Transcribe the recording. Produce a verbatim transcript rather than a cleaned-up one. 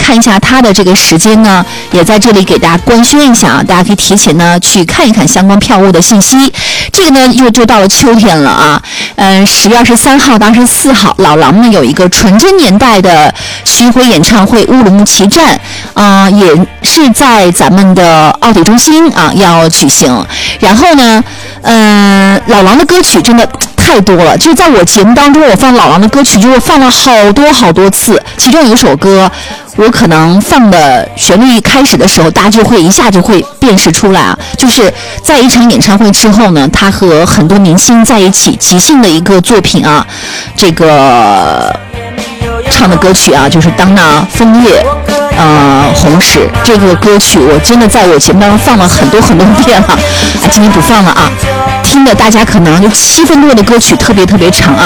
看一下它的这个时间呢，也在这里给大家官宣一下啊，大家可以提前呢去看一看相关票务的信息。这个呢又就到了秋天了啊，嗯，十月二十三号到二十四号，老狼呢有一个纯真年代的巡回演唱会乌鲁木齐站啊、呃，也是在咱们的奥体中心啊要举行。然后呢，嗯、呃，老狼的歌曲真的太多了，就在我节目当中，我放老狼的歌曲就是放了好多好多次。其中有一首歌，我可能放的旋律开始的时候，大家就会一下就会辨识出来啊，就是在一场演唱会之后呢，他和很多明星在一起即兴的一个作品啊，这个唱的歌曲啊，就是《当那枫叶呃红时》这个歌曲，我真的在我节目当中放了很多很多遍了，啊，今天不放了啊。听的大家可能就七分多的歌曲特别特别长啊，